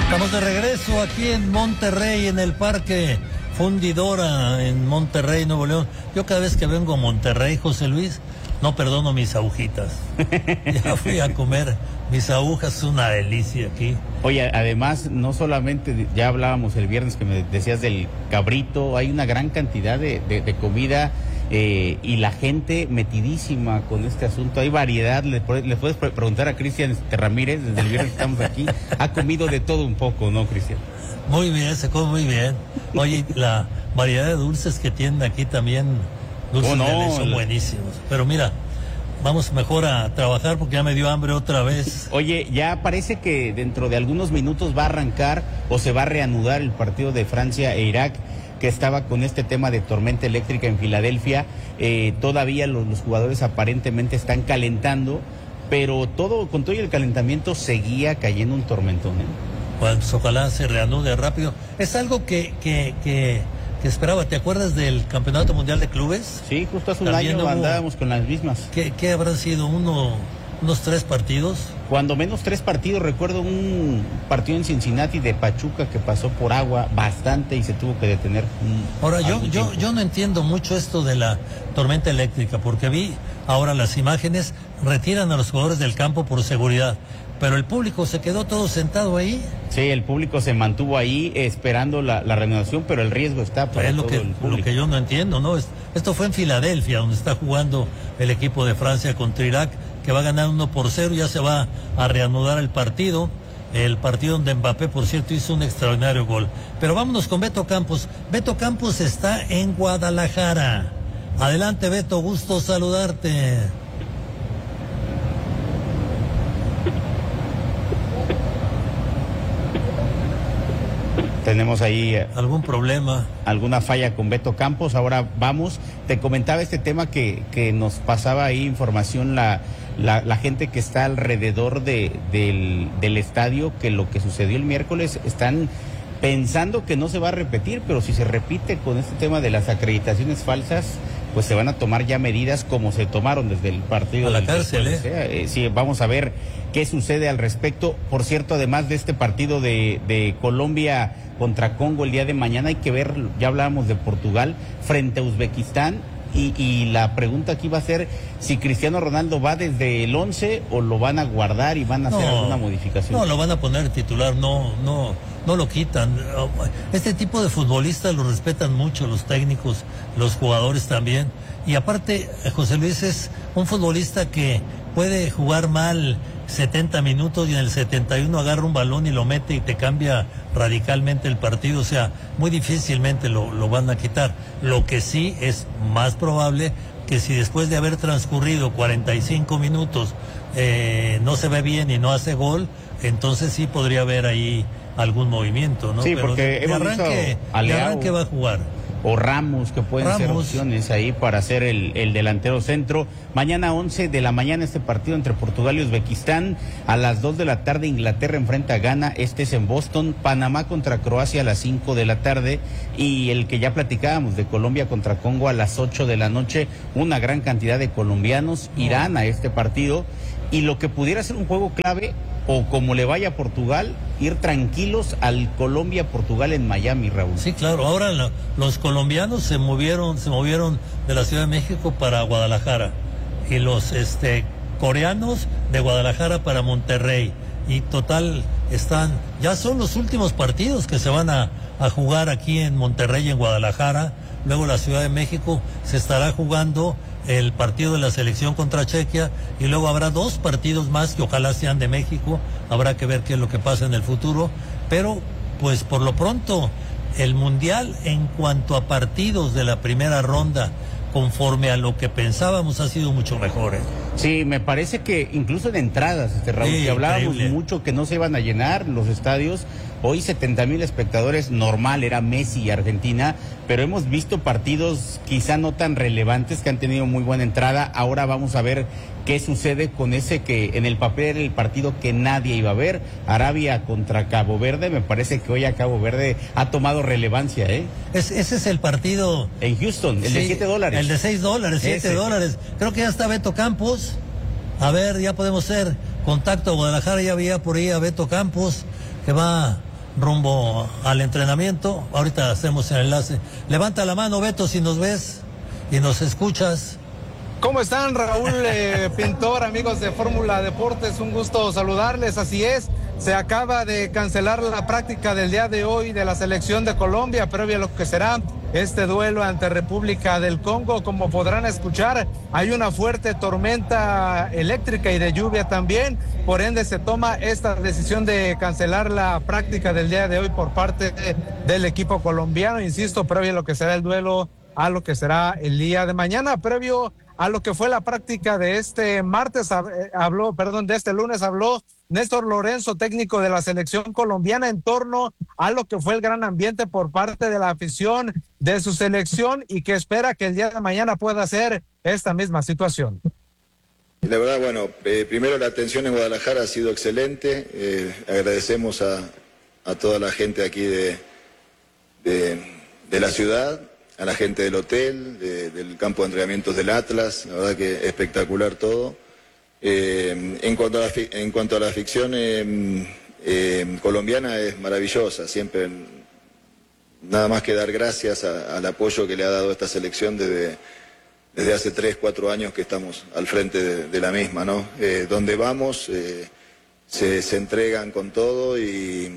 Estamos de regreso aquí en Monterrey, en el Parque Fundidora, en Monterrey, Nuevo León. Yo cada vez que vengo a Monterrey, José Luis, no perdono mis agujitas. Ya fui a comer mis agujas, es una delicia aquí. Oye, además, no solamente, ya hablábamos el viernes que me decías del cabrito, hay una gran cantidad de comida y la gente metidísima con este asunto. Hay variedad, le puedes preguntar a Cristian Ramírez, desde el viernes que estamos aquí, ha comido de todo un poco, ¿no, Cristian? Muy bien, se come muy bien. Oye, la variedad de dulces que tienen aquí también, dulces de leche son buenísimos. Pero mira, vamos mejor a trabajar porque ya me dio hambre otra vez. Oye, ya parece que dentro de algunos minutos va a arrancar o se va a reanudar el partido de Francia e Irak, que estaba con este tema de tormenta eléctrica en Filadelfia. Todavía los jugadores aparentemente están calentando, pero con todo el calentamiento seguía cayendo un tormentón, ¿eh? Bueno, pues ojalá se reanude rápido. Es algo que esperaba. ¿Te acuerdas del Campeonato Mundial de Clubes? Sí, justo hace un También año andábamos con las mismas. ¿Qué habrán sido? ¿Unos 3 partidos? Cuando menos 3 partidos. Recuerdo un partido en Cincinnati de Pachuca que pasó por agua bastante y se tuvo que detener. Ahora, yo no entiendo mucho esto de la tormenta eléctrica, porque vi ahora las imágenes, retiran a los jugadores del campo por seguridad, pero el público se quedó todo sentado ahí. Sí, el público se mantuvo ahí esperando la reanudación, pero el riesgo está para todo el público. Lo que yo no entiendo, ¿no? Esto fue en Filadelfia, donde está jugando el equipo de Francia contra Irak, que va a ganar 1-0, ya se va a reanudar el partido donde Mbappé, por cierto, hizo un extraordinario gol. Pero vámonos con Beto Campos. Beto Campos está en Guadalajara. Adelante, Beto, gusto saludarte. Tenemos ahí algún problema, alguna falla con Beto Campos. Ahora vamos, te comentaba este tema que nos pasaba ahí información la gente que está alrededor del estadio, que lo que sucedió el miércoles están pensando que no se va a repetir, pero si se repite con este tema de las acreditaciones falsas, pues se van a tomar ya medidas como se tomaron desde el partido. A la cárcel, Sí, vamos a ver qué sucede al respecto. Por cierto, además de este partido de Colombia contra Congo el día de mañana, hay que ver, ya hablábamos de Portugal frente a Uzbekistán, y la pregunta aquí va a ser si Cristiano Ronaldo va desde el 11 o lo van a guardar y van a hacer alguna modificación. No, lo van a poner titular, no lo quitan. Este tipo de futbolistas lo respetan mucho los técnicos, los jugadores también. Y aparte, José Luis es un futbolista que puede jugar mal 70 minutos y en el 71 agarra un balón y lo mete y te cambia radicalmente el partido. O sea, muy difícilmente lo van a quitar. Lo que sí es más probable que si después de haber transcurrido 45 minutos no se ve bien y no hace gol, entonces sí podría haber ahí algún movimiento, ¿no? Sí, pero porque hemos visto de arranque va a jugar. O Ramos, que pueden ser opciones ahí para ser el delantero centro. Mañana 11 de la mañana este partido entre Portugal y Uzbekistán. A las 2 de la tarde Inglaterra enfrenta a Ghana, este es en Boston. Panamá contra Croacia a las 5 de la tarde. Y el que ya platicábamos de Colombia contra Congo a las 8 de la noche. Una gran cantidad de colombianos irán a este partido. Y lo que pudiera ser un juego clave, o como le vaya a Portugal, ir tranquilos al Colombia-Portugal en Miami, Raúl. Sí, claro. Ahora los colombianos se movieron de la Ciudad de México para Guadalajara, y los coreanos de Guadalajara para Monterrey, y total ya son los últimos partidos que se van a jugar aquí en Monterrey y en Guadalajara. Luego la Ciudad de México se estará jugando el partido de la selección contra Chequia, y luego habrá 2 partidos más que ojalá sean de México. Habrá que ver qué es lo que pasa en el futuro, pero pues por lo pronto el Mundial en cuanto a partidos de la primera ronda, conforme a lo que pensábamos, ha sido mucho mejor. Sí, me parece que incluso en entradas, Raúl, sí, que hablábamos increíble. mucho que no se iban a llenar los estadios. Hoy 70,000 espectadores, normal, era Messi y Argentina, pero hemos visto partidos quizá no tan relevantes que han tenido muy buena entrada. Ahora vamos a ver qué sucede con ese que en el papel era el partido que nadie iba a ver, Arabia contra Cabo Verde. Me parece que hoy a Cabo Verde ha tomado relevancia, ¿eh? Ese es el partido en Houston, el de $7. El de $6, $7. Creo que ya está Beto Campos. A ver, ya podemos hacer contacto a Guadalajara. Ya había por ahí a Beto Campos, que va rumbo al entrenamiento. Ahorita hacemos el enlace. Levanta la mano, Beto, si nos ves y nos escuchas. ¿Cómo están, Raúl Pintor, amigos de Fórmula Deportes? Un gusto saludarles. Así es, se acaba de cancelar la práctica del día de hoy de la selección de Colombia, previo a lo que será este duelo ante República del Congo. Como podrán escuchar, hay una fuerte tormenta eléctrica y de lluvia también, por ende se toma esta decisión de cancelar la práctica del día de hoy por parte del equipo colombiano, insisto, previo a lo que será el duelo, a lo que será el día de mañana, previo a lo que fue la práctica de este martes, de este lunes habló Néstor Lorenzo, técnico de la selección colombiana, en torno a lo que fue el gran ambiente por parte de la afición de su selección y que espera que el día de mañana pueda ser esta misma situación. La verdad, bueno, primero la atención en Guadalajara ha sido excelente, agradecemos a toda la gente aquí de la ciudad, a la gente del hotel, del campo de entrenamientos del Atlas, la verdad que espectacular todo. En cuanto a la afición colombiana, es maravillosa, siempre nada más que dar gracias al apoyo que le ha dado esta selección desde hace 3, 4 años que estamos al frente de la misma, ¿no? Donde vamos se entregan con todo y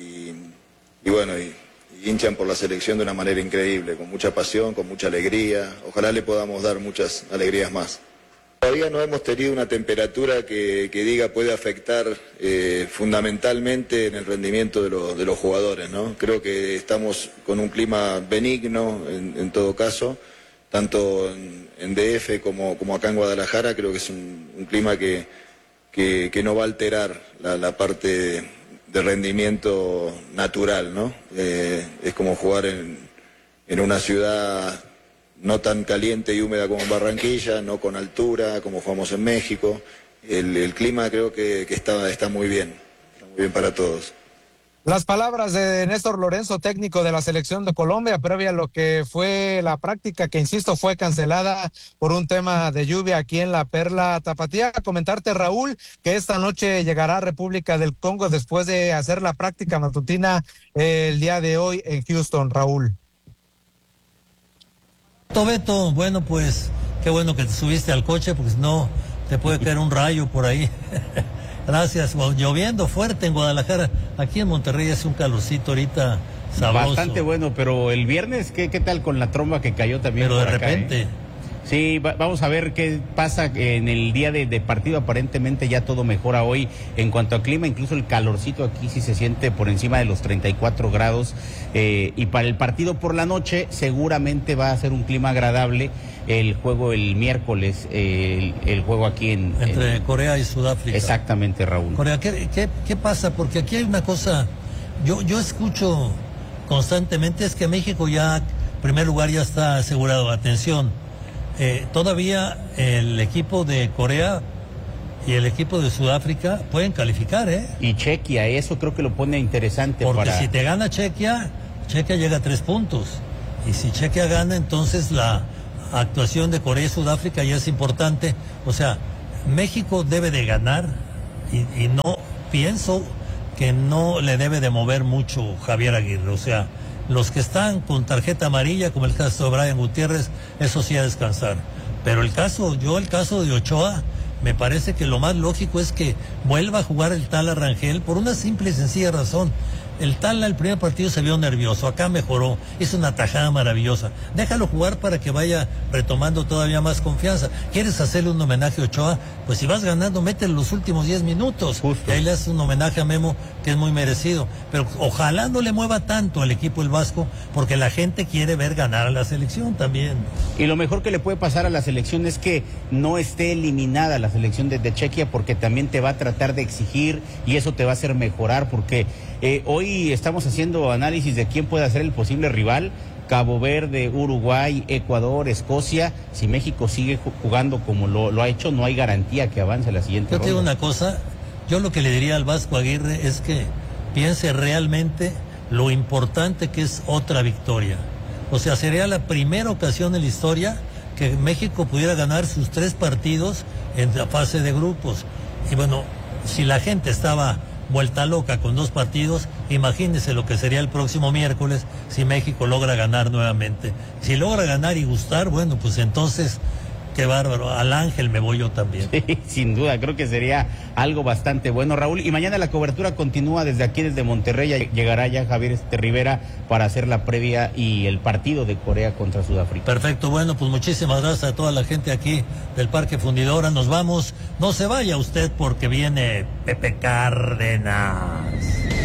bueno, y hinchan por la selección de una manera increíble, con mucha pasión, con mucha alegría. Ojalá le podamos dar muchas alegrías más. Todavía no hemos tenido una temperatura que diga puede afectar fundamentalmente en el rendimiento de los jugadores, ¿no? Creo que estamos con un clima benigno en todo caso, tanto en DF como acá en Guadalajara. Creo que es un clima que no va a alterar la parte de rendimiento natural, ¿no? Es como jugar en una ciudad no tan caliente y húmeda como en Barranquilla, no con altura como jugamos en México. El clima creo que está muy bien para todos. Las palabras de Néstor Lorenzo, técnico de la selección de Colombia, previa a lo que fue la práctica, que insisto fue cancelada por un tema de lluvia aquí en la Perla Tapatía. Comentarte, Raúl, que esta noche llegará a República del Congo después de hacer la práctica matutina el día de hoy en Houston, Raúl. Beto, bueno, pues qué bueno que te subiste al coche, porque si no te puede caer un rayo por ahí. Gracias. Bueno, lloviendo fuerte en Guadalajara. Aquí en Monterrey hace un calorcito ahorita sabroso. Bastante bueno, pero el viernes, ¿qué tal con la tromba que cayó también? Pero por de acá, repente. Sí, vamos a ver qué pasa en el día de partido. Aparentemente ya todo mejora hoy en cuanto a clima, incluso el calorcito aquí sí se siente por encima de los 34 grados. Y para el partido por la noche seguramente va a ser un clima agradable. El juego el miércoles, el juego aquí entre Corea y Sudáfrica. Exactamente, Raúl. Corea, ¿qué pasa? Porque aquí hay una cosa, yo escucho constantemente, es que México ya, en primer lugar, ya está asegurado. Atención, todavía el equipo de Corea y el equipo de Sudáfrica pueden calificar, Y Chequia, eso creo que lo pone interesante. Porque si te gana Chequia llega a 3 puntos. Y si Chequia gana, entonces la actuación de Corea y Sudáfrica ya es importante. O sea, México debe de ganar y no pienso que no le debe de mover mucho Javier Aguirre. O sea, los que están con tarjeta amarilla, como el caso de Brian Gutiérrez, eso sí a descansar. Pero el caso de Ochoa, me parece que lo más lógico es que vuelva a jugar el Tala Rangel por una simple y sencilla razón. El Tala, el primer partido se vio nervioso, acá mejoró, hizo una tajada maravillosa. Déjalo jugar para que vaya retomando todavía más confianza. ¿Quieres hacerle un homenaje a Ochoa? Pues si vas ganando, métele los últimos 10 minutos. Justo. Y ahí le haces un homenaje a Memo, que es muy merecido. Pero ojalá no le mueva tanto al equipo el Vasco, porque la gente quiere ver ganar a la selección también. Y lo mejor que le puede pasar a la selección es que no esté eliminada la selección de Chequia, porque también te va a tratar de exigir y eso te va a hacer mejorar, porque hoy estamos haciendo análisis de quién puede ser el posible rival. Cabo Verde, Uruguay, Ecuador, Escocia. Si México sigue jugando como lo ha hecho, no hay garantía que avance a la siguiente ronda. Yo te digo una cosa, yo lo que le diría al Vasco Aguirre es que piense realmente lo importante que es otra victoria. O sea, sería la primera ocasión en la historia que México pudiera ganar sus 3 partidos en la fase de grupos. Y bueno, si la gente estaba vuelta loca con 2 partidos, imagínese lo que sería el próximo miércoles si México logra ganar nuevamente. Si logra ganar y gustar, bueno, pues entonces, qué bárbaro, al Ángel me voy yo también. Sí, sin duda, creo que sería algo bastante bueno, Raúl. Y mañana la cobertura continúa desde aquí, desde Monterrey. Llegará ya Javier Rivera para hacer la previa y el partido de Corea contra Sudáfrica. Perfecto, bueno, pues muchísimas gracias a toda la gente aquí del Parque Fundidora. Nos vamos, no se vaya usted porque viene Pepe Cárdenas.